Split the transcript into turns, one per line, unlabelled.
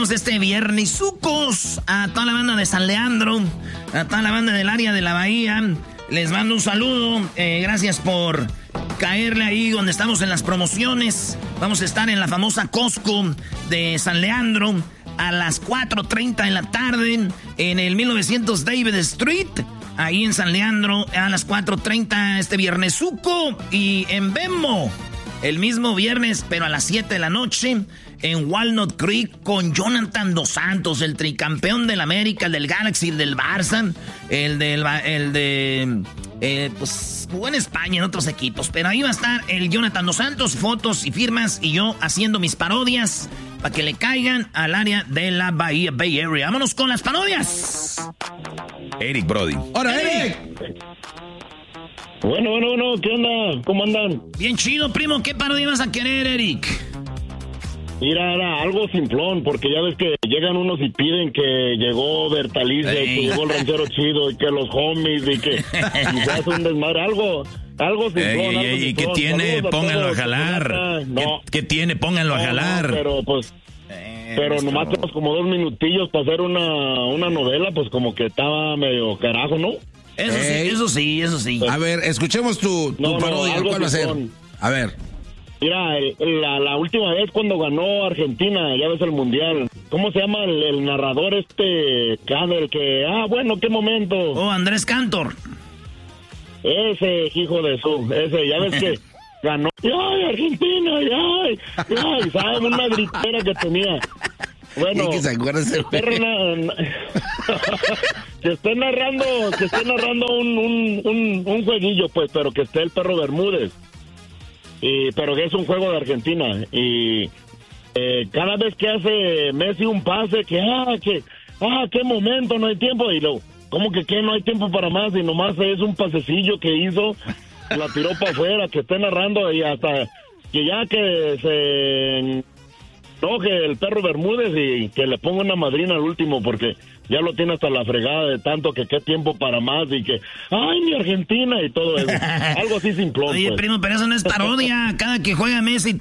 estamos este viernesucos a toda la banda de San Leandro, a toda la banda del área de la Bahía. Les mando un saludo, gracias por caerle ahí donde estamos en las promociones. Vamos a estar en la famosa Costco de San Leandro a las 4:30 de la tarde en el 1900 David Street, ahí en San Leandro, a las 4:30 este viernesuco. Y en Venmo, el mismo viernes, pero a las 7 de la noche, en Walnut Creek con Jonathan Dos Santos, el tricampeón del América, el del Galaxy, el del Barça, pues jugó en España en otros equipos, pero ahí va a estar el Jonathan Dos Santos, fotos y firmas, y yo haciendo mis parodias para que le caigan al área de la Bahía, Bay Area. Vámonos con las parodias.
Eric Brody.
¡Hola, Eric!
Bueno, ¿qué onda? ¿Cómo andan?
Bien chido, primo. ¿Qué parodia vas a querer, Eric?
Mira, era algo simplón, porque ya ves que llegan unos y piden que llegó Bertalice, que llegó el ranchero chido, y que los homies, y que y se hace un desmadre, algo simplón.
¿Y qué tiene? Pónganlo a jalar.
No.
¿Qué tiene? Pónganlo a jalar.
No, pero pues... Pero nomás tenemos como 2 minutillos para hacer una novela, pues como que estaba medio carajo, ¿no?
Eso sí.
A ver, escuchemos tu parodia. ¿Cuál va a ser? A ver.
Mira, la última vez cuando ganó Argentina, ya ves el Mundial, ¿cómo se llama el narrador Cader? Qué momento.
Oh, Andrés Cantor.
Ese hijo de ese, ya ves que ganó. ¡Ay, Argentina! ¡Ay! ¿Sabes? Una gritera que tenía. Bueno, que esté narrando un jueguillo, pues, pero que esté el perro Bermúdez. Pero que es un juego de Argentina. Y cada vez que hace Messi un pase, qué momento, no hay tiempo. Y luego, ¿cómo que no hay tiempo para más? Y nomás es un pasecillo que hizo, la tiró para afuera, que esté narrando y hasta que ya que se enoje el perro Bermúdez y que le ponga una madrina al último, porque ya lo tiene hasta la fregada de tanto que qué tiempo para más y que ¡ay, mi Argentina! Y todo eso. Algo así simplón.
Oye,
pues.
primo, pero eso no es parodia. Cada que juega Messi